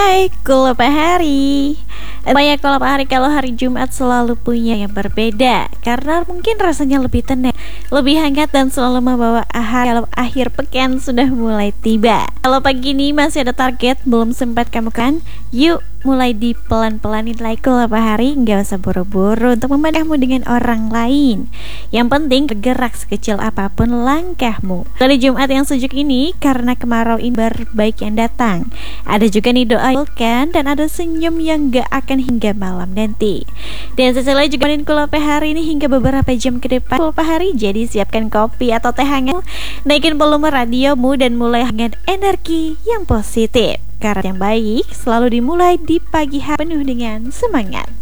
Hai, kulapa hari. Banyak kulapa hari kalau hari Jumat selalu punya yang berbeda karena mungkin rasanya lebih tenang, lebih hangat dan selalu membawa kalau akhir pekan sudah mulai tiba. Kalau pagi ini masih ada target belum sempat kamu kan? Yuk mulai di pelan-pelanin like kulapa hari, nggak usah buru-buru untuk memandangmu dengan orang lain. Yang penting bergerak sekecil apapun langkahmu. Kali Jumat yang sejuk ini karena kemarau ini baik yang datang. Ada juga nih doa kan dan ada senyum yang gak akan hingga malam nanti. Dan setelah juga mainin kulapa hari ini hingga beberapa jam ke depan kulapa hari, jadi siapkan kopi atau teh hangat, naikin volume radiomu dan mulai dengan energi yang positif. Karena yang baik selalu dimulai di pagi hari penuh dengan semangat.